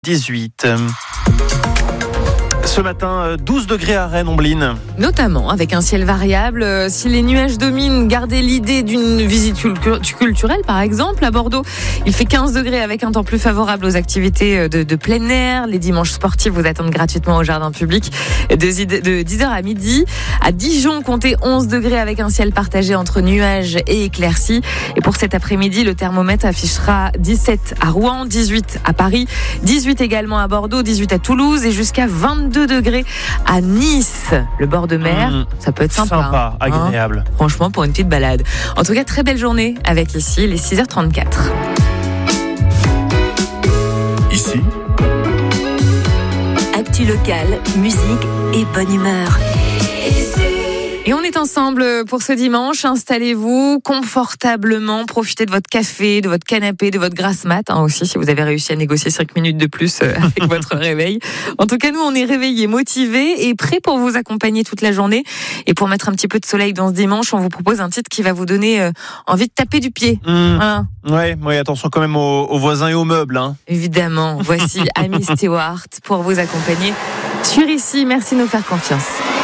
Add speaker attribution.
Speaker 1: 18. Ce matin, 12 degrés à Rennes, Ombline.
Speaker 2: Notamment avec un ciel variable. Si les nuages dominent, gardez l'idée d'une visite culturelle, par exemple. À Bordeaux, il fait 15 degrés avec un temps plus favorable aux activités de plein air. Les dimanches sportifs vous attendent gratuitement au jardin public de 10h à midi. À Dijon, comptez 11 degrés avec un ciel partagé entre nuages et éclaircies. Et pour cet après-midi, le thermomètre affichera 17 à Rouen, 18 à Paris, 18 également à Bordeaux, 18 à Toulouse et jusqu'à 22 degrés à Nice. Le bord de mer, ça peut être sympa.
Speaker 1: Agréable.
Speaker 2: Franchement, pour une petite balade. En tout cas, très belle journée avec ici les 6h34.
Speaker 3: Ici,
Speaker 4: actu locale, musique et bonne humeur.
Speaker 2: Et on est ensemble pour ce dimanche. Installez-vous confortablement, profitez de votre café, de votre canapé, de votre grasse mat aussi, si vous avez réussi à négocier 5 minutes de plus avec votre réveil. En tout cas, nous, on est réveillés, motivés et prêts pour vous accompagner toute la journée. Et pour mettre un petit peu de soleil dans ce dimanche, on vous propose un titre qui va vous donner envie de taper du pied. Voilà.
Speaker 1: Ouais, attention quand même aux voisins et aux meubles. Hein.
Speaker 2: Évidemment, voici Amy Stewart pour vous accompagner sur Ici. Merci de nous faire confiance.